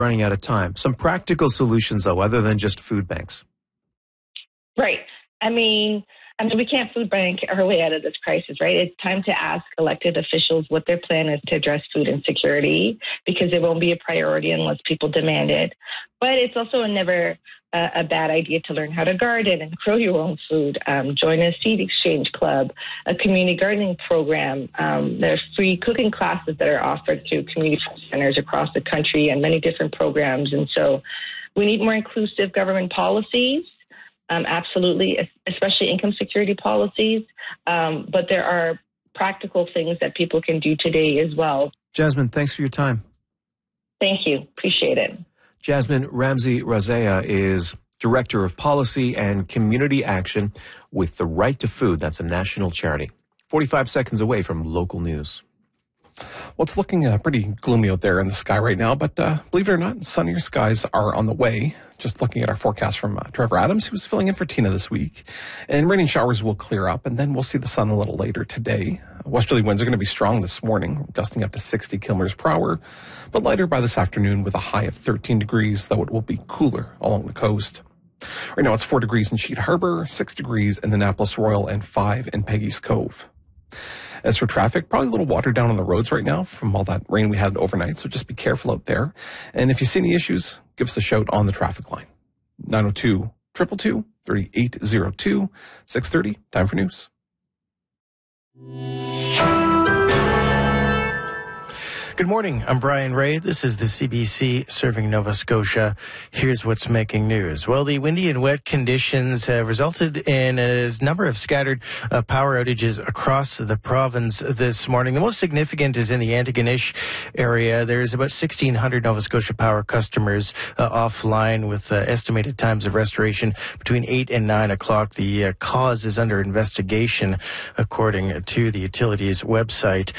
Running out of time. Some practical solutions, though, other than just food banks. Right. I mean, we can't food bank our way out of this crisis, right? It's time to ask elected officials what their plan is to address food insecurity, because it won't be a priority unless people demand it. But it's also never a bad idea to learn how to garden and grow your own food. Join a seed exchange club, a community gardening program. There are free cooking classes that are offered through community centers across the country and many different programs. And so we need more inclusive government policies. Absolutely, especially income security policies. But there are practical things that people can do today as well. Jasmine, thanks for your time. Thank you. Appreciate it. Jasmine Ramsey-Razaya is Director of Policy and Community Action with the Right to Food. That's a national charity. 45 seconds away from local news. Well, it's looking pretty gloomy out there in the sky right now, but believe it or not, sunnier skies are on the way. Just looking at our forecast from Trevor Adams, who was filling in for Tina this week. And rain and showers will clear up, and then we'll see the sun a little later today. Westerly winds are going to be strong this morning, gusting up to 60 kilometers per hour, but lighter by this afternoon with a high of 13 degrees, though it will be cooler along the coast. Right now it's 4 degrees in Sheet Harbor, 6 degrees in Annapolis Royal, and 5 in Peggy's Cove. As for traffic, probably a little watered down on the roads right now from all that rain we had overnight, so just be careful out there. And if you see any issues, give us a shout on the traffic line. 902-222-3802, 6:30, time for news. Good morning. I'm Brian Ray. This is the CBC serving Nova Scotia. Here's what's making news. Well, the windy and wet conditions have resulted in a number of scattered power outages across the province this morning. The most significant is in the Antigonish area. There's about 1,600 Nova Scotia Power customers offline with estimated times of restoration between 8 and 9 o'clock. The cause is under investigation, according to the utilities website.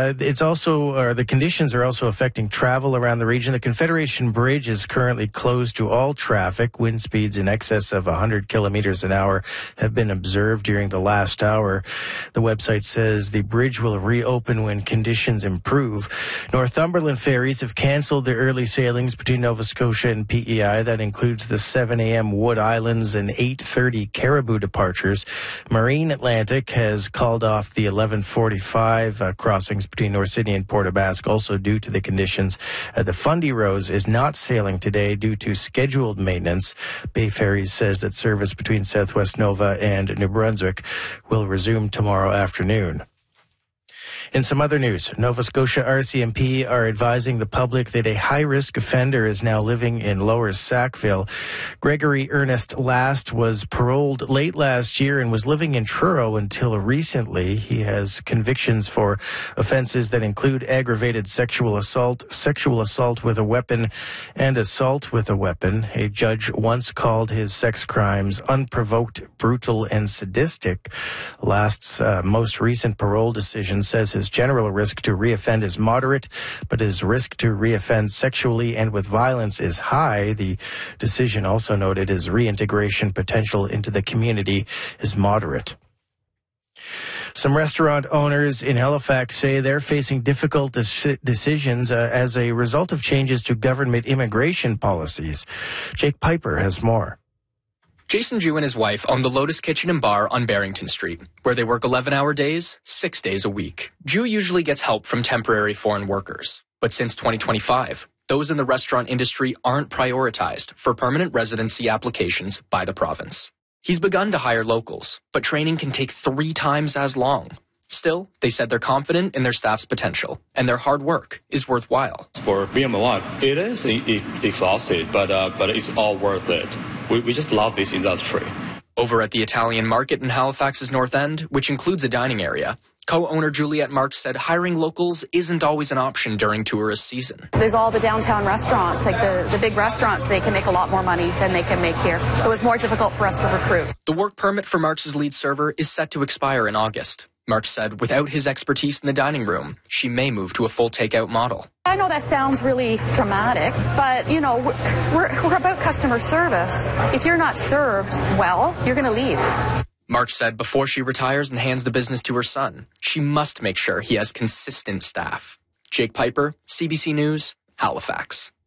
The conditions are also affecting travel around the region. The Confederation Bridge is currently closed to all traffic. Wind speeds in excess of 100 kilometers an hour have been observed during the last hour. The website says the bridge will reopen when conditions improve. Northumberland ferries have canceled their early sailings between Nova Scotia and PEI. That includes the 7 a.m. Wood Islands and 8:30 Caribou departures. Marine Atlantic has called off the 11:45 crossings between North Sydney and Port aux Basques, also due to the conditions. The Fundy Rose is not sailing today due to scheduled maintenance. Bay Ferries says that service between Southwest Nova and New Brunswick will resume tomorrow afternoon. In some other news, Nova Scotia RCMP are advising the public that a high-risk offender is now living in Lower Sackville. Gregory Ernest Last was paroled late last year and was living in Truro until recently. He has convictions for offenses that include aggravated sexual assault with a weapon, and assault with a weapon. A judge once called his sex crimes unprovoked, brutal, and sadistic. Last's most recent parole decision says his general risk to reoffend is moderate, but his risk to reoffend sexually and with violence is high. The decision also noted his reintegration potential into the community is moderate. Some restaurant owners in Halifax say they're facing difficult decisions as a result of changes to government immigration policies. Jake Piper has more. Jason Jew and his wife own the Lotus Kitchen and Bar on Barrington Street, where they work 11-hour days, 6 days a week. Jew usually gets help from temporary foreign workers. But since 2025, those in the restaurant industry aren't prioritized for permanent residency applications by the province. He's begun to hire locals, but training can take 3 times as long. Still, they said they're confident in their staff's potential, and their hard work is worthwhile. For me and my wife, it is exhausted, but it's all worth it. We just love this industry. Over at the Italian market in Halifax's North End, which includes a dining area, co-owner Juliette Marks said hiring locals isn't always an option during tourist season. There's all the downtown restaurants, like the big restaurants, they can make a lot more money than they can make here. So it's more difficult for us to recruit. The work permit for Marks' lead server is set to expire in August. Marks said without his expertise in the dining room, she may move to a full takeout model. I know that sounds really dramatic, but, we're about customer service. If you're not served well, you're going to leave. Marks said before she retires and hands the business to her son, she must make sure he has consistent staff. Jake Piper, CBC News, Halifax.